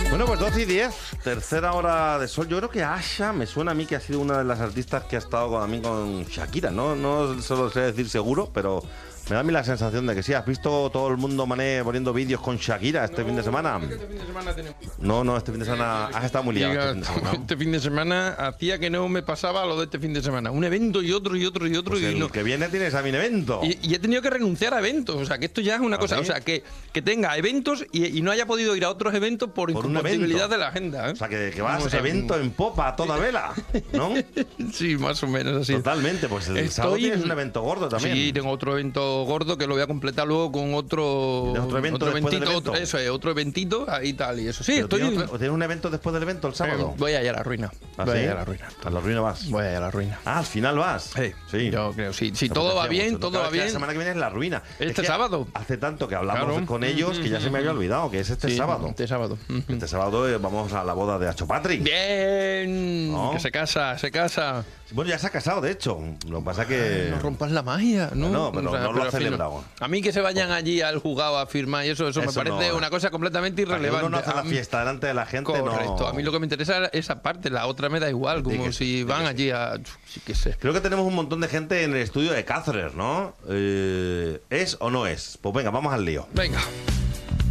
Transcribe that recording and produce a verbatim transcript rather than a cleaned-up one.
Bueno, pues doce y diez, tercera hora de sol. Yo creo que Asha me suena a mí que ha sido una de las artistas que ha estado con, a mí con Shakira. No, no solo sé decir seguro, pero me da a mí la sensación de que sí. ¿Has visto todo el mundo, Mané, poniendo vídeos con Shakira este no, fin de semana? Este fin de semana tenemos. No, no, este fin de semana has estado muy liado. Este fin de semana, ¿no? Este fin de semana hacía que no me pasaba lo de este fin de semana. Un evento y otro y otro y otro. Pues y el no. que viene tienes a mi evento. Y, y he tenido que renunciar a eventos. O sea, que esto ya es una ¿Ah, cosa. sí? O sea, que, que tenga eventos y, y no haya podido ir a otros eventos por, Por un incompatibilidad evento. de la agenda. ¿eh? O sea, que, que vas Vamos a- evento en popa a toda vela, ¿no? Sí, más o menos así. Totalmente, pues el Estoy- sábado tienes un evento gordo también. Sí, tengo otro evento gordo que lo voy a completar luego con otro. ¿Tienes otro evento después del eventito, evento? otro- eso es, otro eventito ahí tal y eso. Sí, Pero estoy. ¿tienes, otro- ¿Tienes un evento después del evento el sábado? Eh, voy allá a la ruina. ¿Ah, voy sí? allá a la ruina. A la ruina vas. Voy allá a la ruina. Ah, al final vas. Sí, sí. Yo creo, sí. Si Me todo va apetecía bien, mucho. todo Claro, va es que bien. La semana que viene es la ruina. Este Es que sábado. Hace tanto que hablamos Claro. con ellos que ya se me había olvidado que es este Sí, sábado. Este sábado. Este sábado eh, vamos a la boda de Acho Patrick. Bien. ¿No? Que se casa, se casa. Bueno, ya se ha casado, de hecho. Lo que pasa es que... No rompas la magia, ¿no? No, pero no lo ha al fin, celebrado. A mí que se vayan allí al juzgado a firmar y eso, eso, me Eso parece no. una cosa completamente Para que irrelevante. uno no hace A la mí- fiesta delante de la gente, Correcto. no... A mí lo que me interesa es esa parte, la otra me da igual, como que- si de van que allí a... Sí que sé. Creo que tenemos un montón de gente en el estudio de Cáceres, ¿no? Eh, ¿Es o no es? Pues venga, vamos al lío. Venga.